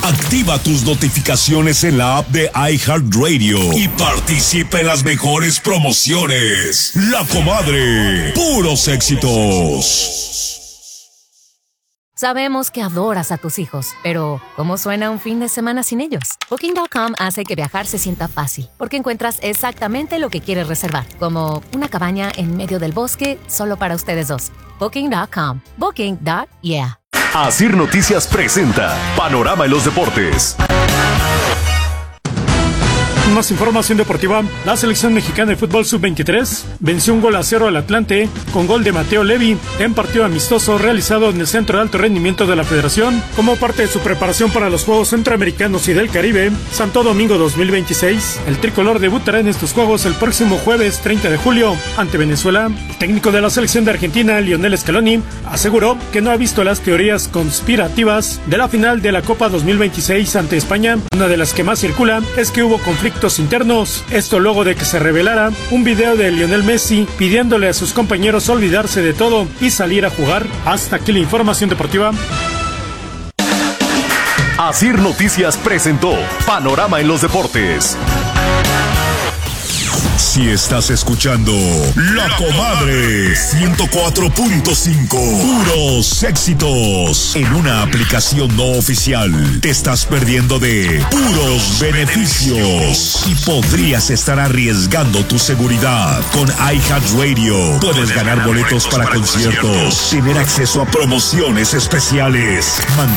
Activa tus notificaciones en la app de iHeartRadio y participa en las mejores promociones. La Comadre, puros éxitos. Sabemos que adoras a tus hijos, pero ¿cómo suena un fin de semana sin ellos? Booking.com hace que viajar se sienta fácil, porque encuentras exactamente lo que quieres reservar, como una cabaña en medio del bosque solo para ustedes dos. Booking.com. Booking.yeah. Asir Noticias presenta Panorama en los Deportes. Más información deportiva. La selección mexicana de fútbol sub-23 venció 1-0 al Atlante con gol de Mateo Levi en partido amistoso realizado en el Centro de Alto Rendimiento de la Federación como parte de su preparación para los Juegos Centroamericanos y del Caribe Santo Domingo 2026. El tricolor debutará en estos Juegos el próximo jueves 30 de julio ante Venezuela. El técnico de la selección de Argentina, Lionel Scaloni, aseguró que no ha visto las teorías conspirativas de la final de la Copa 2026 ante España. Una de las que más circula es que hubo conflictos internos, esto luego de que se revelara un video de Lionel Messi pidiéndole a sus compañeros olvidarse de todo y salir a jugar. Hasta aquí la información deportiva. Asir Noticias presentó Panorama en los Deportes. Si estás escuchando La Comadre 104.5, puros éxitos en una aplicación no oficial, te estás perdiendo de puros beneficios y podrías estar arriesgando tu seguridad. Con iHeartRadio puedes ganar boletos para conciertos, tener acceso a promociones especiales,